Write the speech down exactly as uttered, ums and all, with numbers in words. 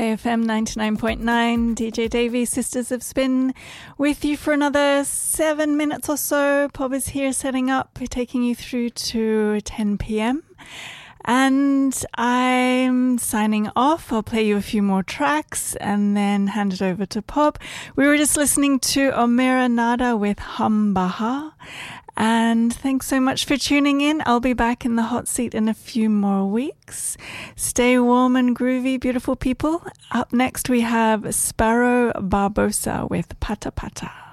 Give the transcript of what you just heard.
A F M ninety-nine point nine, D J Davey, Sisters of Spin, with you for another seven minutes or so. Pop is here setting up, taking you through to ten p.m. And I'm signing off. I'll play you a few more tracks and then hand it over to Pop. We were just listening to Omera Nada with Hum Baha. And thanks so much for tuning in. I'll be back in the hot seat in a few more weeks. Stay warm and groovy, beautiful people. Up next we have Sparrow Barbosa with Pata Pata.